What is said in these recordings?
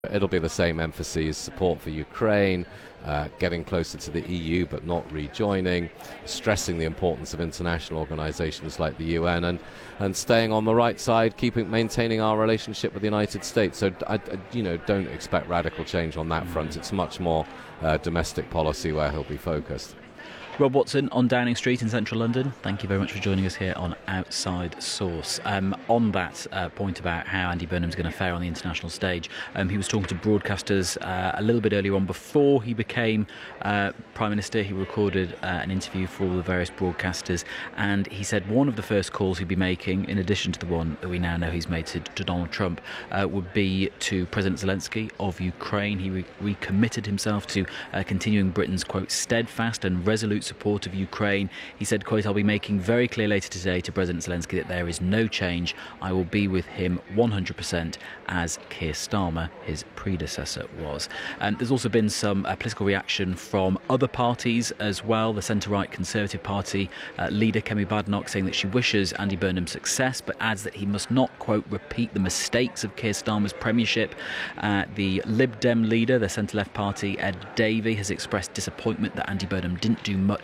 It'll be the same emphasis: support for Ukraine, getting closer to the EU but not rejoining, stressing the importance of international organisations like the UN, and staying on the right side, maintaining our relationship with the United States. So don't expect radical change on that front. It's much more domestic policy where he'll be focused. Rob Watson on Downing Street in central London, thank you very much for joining us here on Outside Source. On that point about how Andy Burnham's going to fare on the international stage, he was talking to broadcasters a little bit earlier on before he became Prime Minister. He recorded an interview for all the various broadcasters, and he said one of the first calls he'd be making, in addition to the one that we now know he's made to Donald Trump, would be to President Zelensky of Ukraine. He recommitted himself to continuing Britain's, quote, steadfast and resolute support of Ukraine. He said, quote, "I'll be making very clear later today to President Zelensky that there is no change. I will be with him 100%, as Keir Starmer, his predecessor, was." And there's also been some political reaction from other parties as well. The centre-right Conservative Party leader Kemi Badenoch saying that she wishes Andy Burnham success, but adds that he must not, quote, repeat the mistakes of Keir Starmer's premiership. The Lib Dem leader, the centre-left party, Ed Davey, has expressed disappointment that Andy Burnham didn't do much,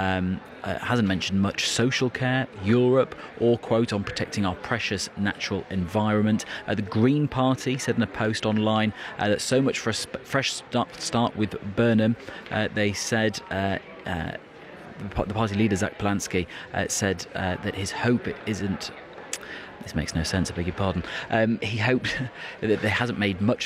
hasn't mentioned much social care, Europe, or, quote, on protecting our precious natural environment. The Green Party said in a post online that so much for a fresh start with Burnham. They said the party leader Zach Polanski said that his hope isn't. This makes no sense, I beg your pardon. He hoped that there hasn't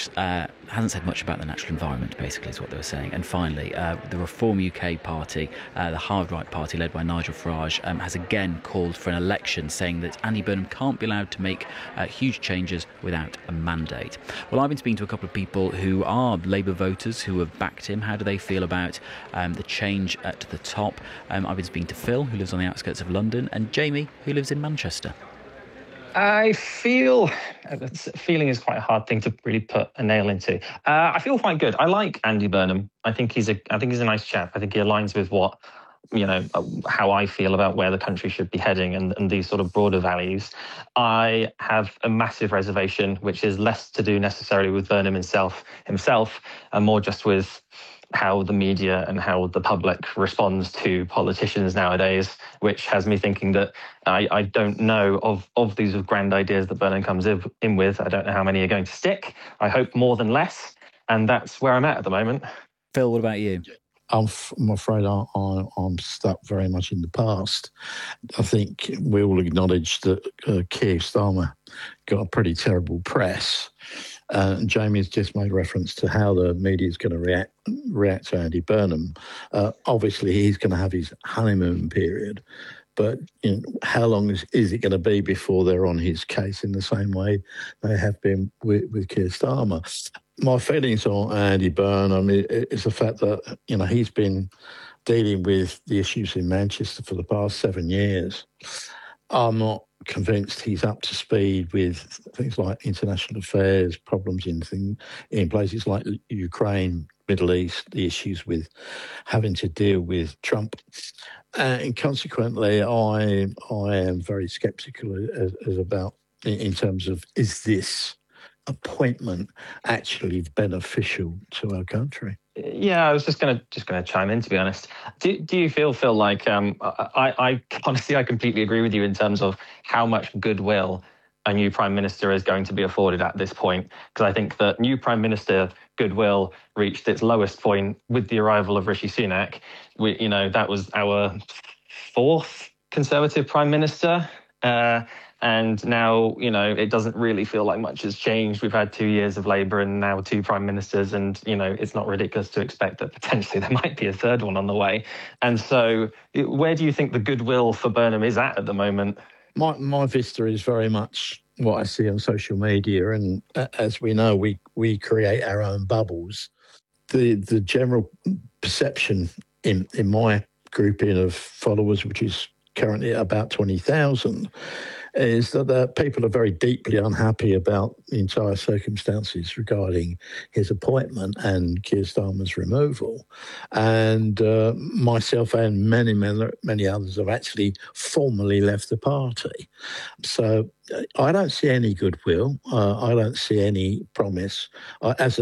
said much about the natural environment, basically, is what they were saying. And finally, the Reform UK party, the hard right party led by Nigel Farage, has again called for an election, saying that Andy Burnham can't be allowed to make huge changes without a mandate. Well, I've been speaking to a couple of people who are Labour voters who have backed him. How do they feel about the change at the top? I've been speaking to Phil, who lives on the outskirts of London, and Jamie, who lives in Manchester. I feel feeling is quite a hard thing to really put a nail into. I feel quite good. I like Andy Burnham. I think he's a nice chap. I think he aligns with what, how I feel about where the country should be heading and these sort of broader values. I have a massive reservation, which is less to do necessarily with Burnham himself, and more just with how the media and how the public responds to politicians nowadays, which has me thinking that I don't know of these grand ideas that Burnham comes in with. I don't know how many are going to stick. I hope more than less. And that's where I'm at the moment. Phil, what about you? I'm afraid I'm stuck very much in the past. I think we all acknowledge that Keir Starmer got a pretty terrible press. Jamie's just made reference to how the media is going to react to Andy Burnham. Obviously, he's going to have his honeymoon period, but how long is it going to be before they're on his case in the same way they have been with Keir Starmer? My feelings on Andy Burnham is the fact that he's been dealing with the issues in Manchester for the past 7 years. I'm not convinced he's up to speed with things like international affairs, problems in places like Ukraine, Middle East, the issues with having to deal with Trump. And consequently, I am very sceptical as about in terms of, is this appointment actually beneficial to our country? Yeah, I was just gonna chime in, to be honest. Do you feel, Phil, like I honestly, I completely agree with you in terms of how much goodwill a new Prime Minister is going to be afforded at this point, because I think that new Prime Minister goodwill reached its lowest point with the arrival of Rishi Sunak. That was our fourth Conservative Prime Minister. And now, it doesn't really feel like much has changed. We've had 2 years of Labour and now 2 Prime Ministers, and, it's not ridiculous to expect that potentially there might be a third one on the way. And so where do you think the goodwill for Burnham is at the moment? My vista is very much what I see on social media, and as we know, we create our own bubbles. The general perception in my grouping of followers, which is currently at about 20,000, is that people are very deeply unhappy about the entire circumstances regarding his appointment and Keir Starmer's removal. And myself and many others have actually formally left the party. So I don't see any goodwill. I don't see any promise. As